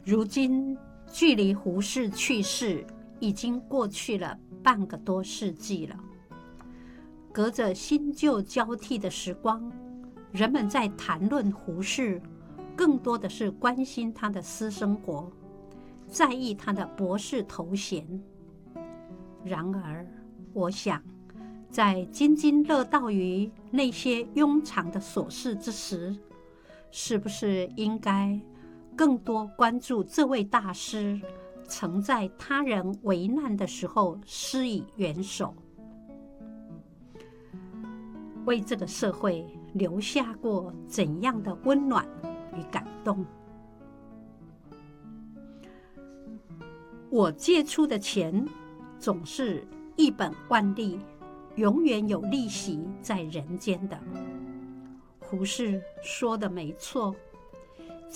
如今距离胡适去世已经过去了半个多世纪了。隔着新旧交替的时光，人们在谈论胡适，更多的是关心他的私生活，在意他的博士头衔。然而，我想，在津津乐道于那些庸常的琐事之时，是不是应该更多关注这位大师曾在他人危难的时候施以援手，为这个社会留下过怎样的温暖与感动？我借出的钱总是一本万利，永远有利息在人间的。胡适说的没错，